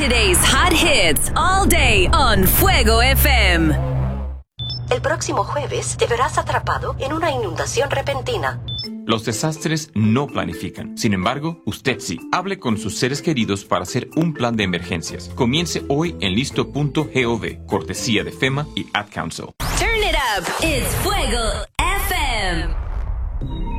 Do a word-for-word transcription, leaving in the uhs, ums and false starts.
Today's hot hits all day on Fuego F M. El próximo jueves te verás atrapado en una inundación repentina. Los desastres no planifican. Sin embargo, usted sí. Hable con sus seres queridos para hacer un plan de emergencias. Comience hoy en listo punto gov, cortesía de FEMA y Ad Council. Turn it up. It's Fuego F M.